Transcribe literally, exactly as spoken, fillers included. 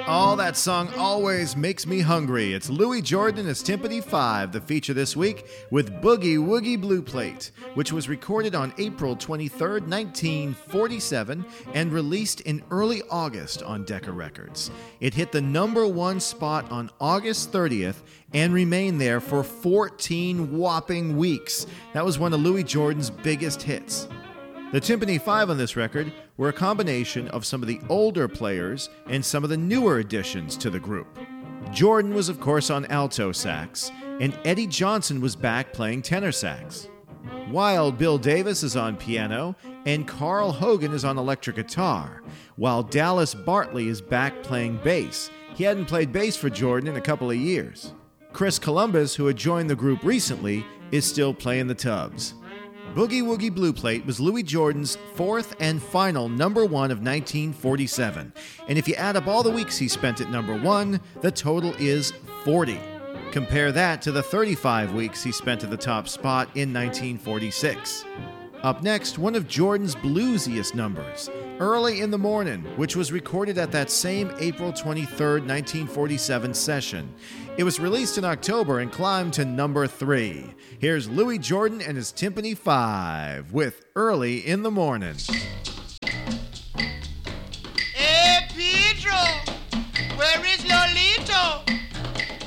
Oh, that song always makes me hungry. It's Louis Jordan and his Timpani five, the feature this week with Boogie Woogie Blue Plate, which was recorded on April twenty-third, nineteen forty-seven, and released in early August on Decca Records. It hit the number one spot on August thirtieth and remained there for fourteen whopping weeks. That was one of Louis Jordan's biggest hits. The Timpani five on this record were a combination of some of the older players and some of the newer additions to the group. Jordan was, of course, on alto sax, and Eddie Johnson was back playing tenor sax. Wild Bill Davis is on piano, and Carl Hogan is on electric guitar, while Dallas Bartley is back playing bass. He hadn't played bass for Jordan in a couple of years. Chris Columbus, who had joined the group recently, is still playing the tubs. Boogie Woogie Blue Plate was Louis Jordan's fourth and final number one of nineteen forty-seven. And if you add up all the weeks he spent at number one, the total is forty. Compare that to the thirty-five weeks he spent at the top spot in nineteen forty-six. Up next, one of Jordan's bluesiest numbers, Early in the Morning, which was recorded at that same April twenty-third, nineteen forty-seven session. It was released in October and climbed to number three. Here's Louis Jordan and his Timpani five with Early in the Morning.